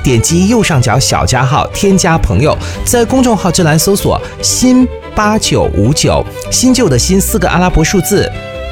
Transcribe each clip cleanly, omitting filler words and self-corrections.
点击右上角小加号添加朋友，在公众号这栏搜索新8959，新旧的新4个阿拉伯数字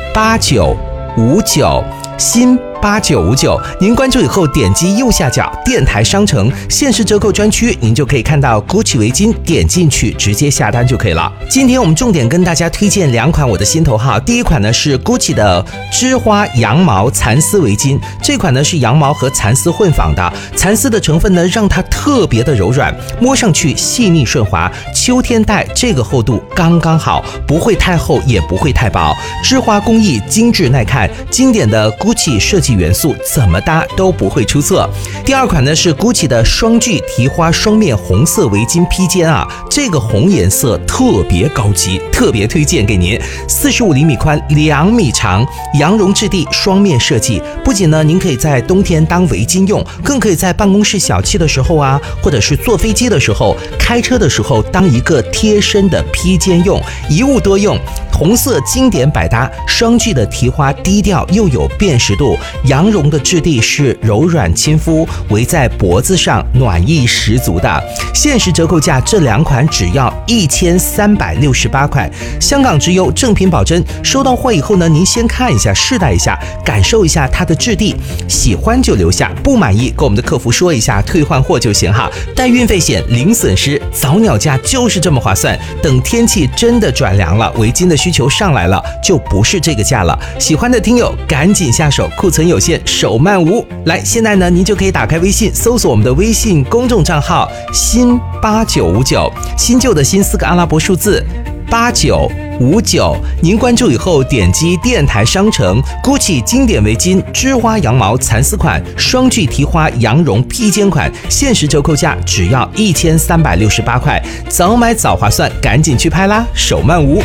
8959，新8959，您关注以后点击右下角电台商城限时折扣专区，您就可以看到 GUCCI 围巾，点进去直接下单就可以了。今天我们重点跟大家推荐2款我的心头号，第一款呢是 GUCCI 的织花羊毛蚕丝围巾，这款呢是羊毛和蚕丝混纺的，蚕丝的成分呢让它特别的柔软，摸上去细腻顺滑，秋天戴这个厚度刚刚好，不会太厚也不会太薄，织花工艺精致耐看，经典的 GUCCI 设计元素怎么搭都不会出错。第二款呢是 GUCCI 的双聚提花双面红色围巾披肩啊，这个红颜色特别高级，特别推荐给您。45厘米宽，2米长，羊绒质地，双面设计。不仅呢您可以在冬天当围巾用，更可以在办公室小憩的时候啊，或者是坐飞机的时候、开车的时候当一个贴身的披肩用，一物多用。红色经典百搭，双聚的提花低调又有辨识度，羊绒的质地是柔软亲肤，围在脖子上暖意十足的。限时折扣价这2款只要1368块，香港直邮，正品保真。收到货以后呢，您先看一下，试戴一下，感受一下它的质地，喜欢就留下，不满意跟我们的客服说一下，退换货就行哈。带运费险，零损失，早鸟价就是这么划算。等天气真的转凉了，围巾的需求上来了，就不是这个价了。喜欢的听友赶紧下手，库存有限，手慢无。来，现在呢，您就可以打开微信，搜索我们的微信公众账号新8959，新旧的新4个阿拉伯数字8959，您关注以后点击电台商城 GUCCI 经典围巾织花羊毛蚕丝款，双聚提花羊绒披肩款，限时折扣价只要1368块，早买早划算，赶紧去拍啦，手慢无。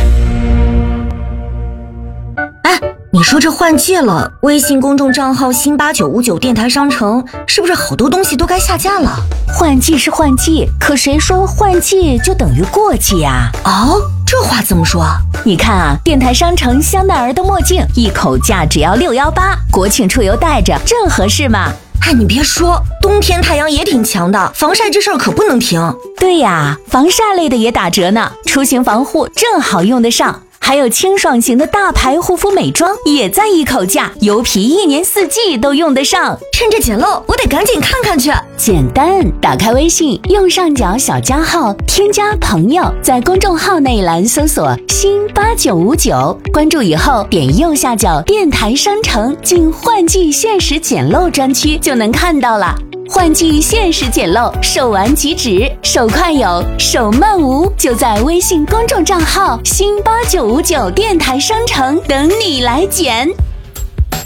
你说这换季了，微信公众账号新8959电台商城是不是好多东西都该下架了？ 换季是换季，可谁说换季就等于过季呀？ 哦，这话怎么说？ 你看啊，电台商城香奈儿的墨镜一口价只要618，国庆出游戴着正合适嘛。 哎，你别说，冬天太阳也挺强的，防晒这事儿可不能停。 对呀，防晒类的也打折呢，出行防护正好用得上。还有清爽型的大牌护肤美妆也在一口价，油皮1年4季都用得上。 趁着捡漏，我得赶紧看看去。 简单，打开微信，右上角小加号，添加朋友，在公众号那一栏搜索新8959，关注以后点右下角电台商城进换季限时捡漏专区就能看到了。换季限时捡漏，手完即止，手快有，手慢无，就在微信公众账号新8959电台商城等你来捡。